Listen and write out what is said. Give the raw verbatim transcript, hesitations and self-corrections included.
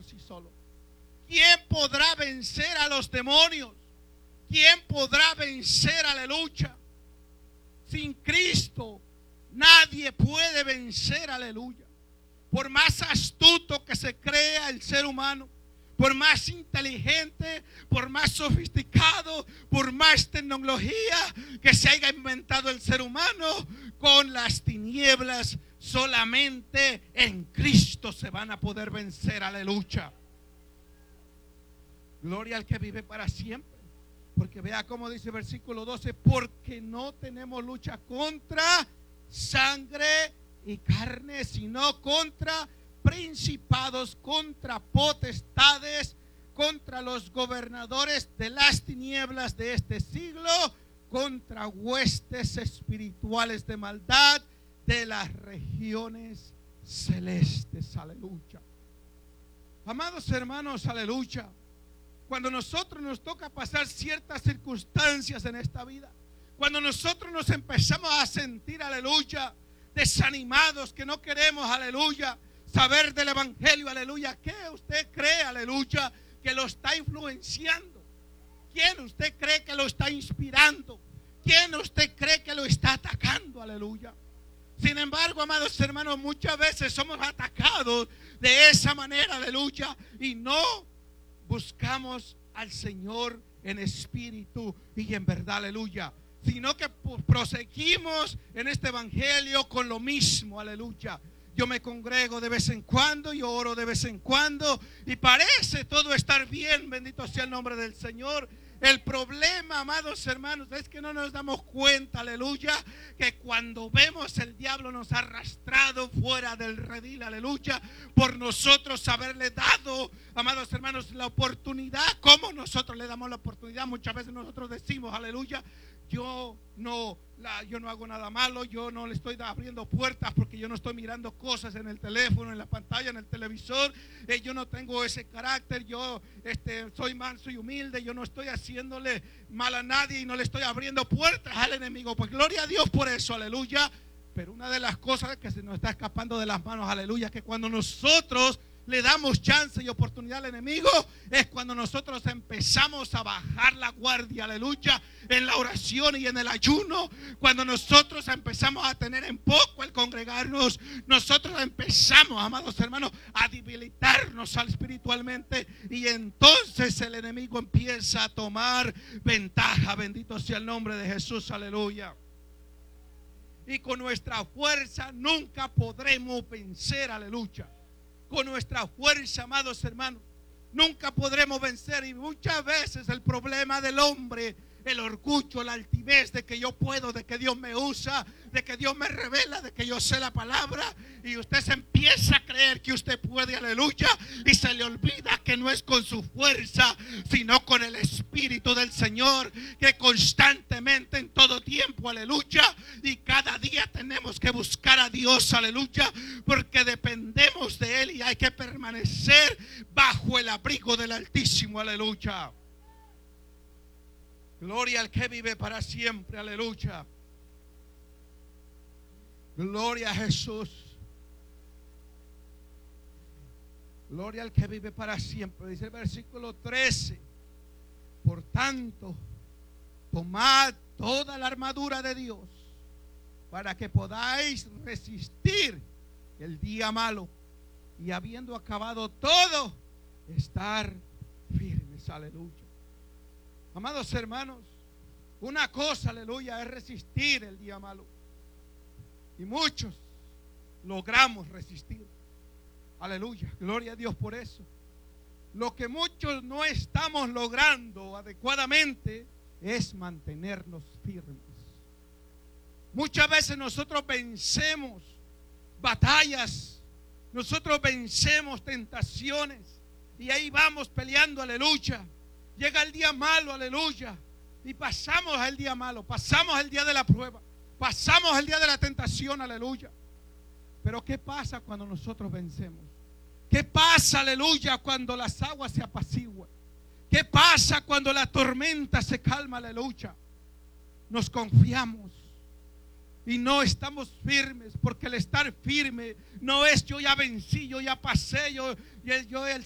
sí solo. ¿Quién podrá vencer a los demonios? ¿Quién podrá vencer, aleluya? Sin Cristo nadie puede vencer, aleluya. Por más astuto que se crea el ser humano, por más inteligente, por más sofisticado, por más tecnología que se haya inventado el ser humano, con las tinieblas solamente en Cristo se van a poder vencer, aleluya. Gloria al que vive para siempre. Porque vea cómo dice el versículo doce, porque no tenemos lucha contra sangre y carne, sino contra principados, contra potestades, contra los gobernadores de las tinieblas de este siglo, contra huestes espirituales de maldad de las regiones celestes, aleluya. Amados hermanos, aleluya. Cuando nosotros nos toca pasar ciertas circunstancias en esta vida, cuando nosotros nos empezamos a sentir, aleluya, desanimados, que no queremos, aleluya, saber del evangelio, aleluya, ¿qué usted cree, aleluya, que lo está influenciando? ¿Quién usted cree que lo está inspirando? ¿Quién usted cree que lo está atacando, aleluya? Sin embargo, amados hermanos, muchas veces somos atacados de esa manera, aleluya, y no buscamos al Señor en espíritu y en verdad, aleluya, sino que proseguimos en este evangelio con lo mismo, aleluya. Yo me congrego de vez en cuando, yo oro de vez en cuando y parece todo estar bien, bendito sea el nombre del Señor. El problema, amados hermanos, es que no nos damos cuenta, aleluya, que cuando vemos el diablo nos ha arrastrado fuera del redil, aleluya, por nosotros haberle dado, amados hermanos, la oportunidad. ¿Cómo nosotros le damos la oportunidad? Muchas veces nosotros decimos, aleluya, yo no, la, yo no hago nada malo, yo no le estoy abriendo puertas porque yo no estoy mirando cosas en el teléfono, en la pantalla, en el televisor, eh, yo no tengo ese carácter, yo este, soy manso y humilde, yo no estoy haciéndole mal a nadie y no le estoy abriendo puertas al enemigo. Pues gloria a Dios por eso, aleluya. Pero una de las cosas que se nos está escapando de las manos, aleluya, es que cuando nosotros le damos chance y oportunidad al enemigo, es cuando nosotros empezamos a bajar la guardia, aleluya, en la oración y en el ayuno. Cuando nosotros empezamos a tener en poco el congregarnos, nosotros empezamos, amados hermanos, a debilitarnos espiritualmente, y entonces el enemigo empieza a tomar ventaja. Bendito sea el nombre de Jesús, aleluya. Y con nuestra fuerza nunca podremos vencer, aleluya. Con nuestra fuerza, amados hermanos, nunca podremos vencer. Y muchas veces el problema del hombre, el orgullo, la altivez de que yo puedo, de que Dios me usa, de que Dios me revela, de que yo sé la palabra, y usted se empieza a creer que usted puede, aleluya, y se le olvida que no es con su fuerza, sino con el Espíritu del Señor, que constantemente, en todo tiempo, aleluya, y cada día tenemos que buscar a Dios, aleluya, porque dependemos de Él y hay que permanecer bajo el abrigo del Altísimo, aleluya. Gloria al que vive para siempre, aleluya. Gloria a Jesús. Gloria al que vive para siempre. Dice el versículo trece. Por tanto, tomad toda la armadura de Dios para que podáis resistir el día malo, y habiendo acabado todo, estar firmes, aleluya. Amados hermanos, una cosa, aleluya, es resistir el día malo. Y muchos logramos resistir. Aleluya, gloria a Dios por eso. Lo que muchos no estamos logrando adecuadamente es mantenernos firmes. Muchas veces nosotros vencemos batallas, nosotros vencemos tentaciones, y ahí vamos peleando, aleluya. Llega el día malo, aleluya, y pasamos el día malo, pasamos el día de la prueba, pasamos el día de la tentación, aleluya. Pero ¿qué pasa cuando nosotros vencemos? ¿Qué pasa, aleluya, cuando las aguas se apaciguan? ¿Qué pasa cuando la tormenta se calma, aleluya? Nos confiamos y no estamos firmes, porque el estar firme no es yo ya vencí, yo ya pasé, yo, yo, yo el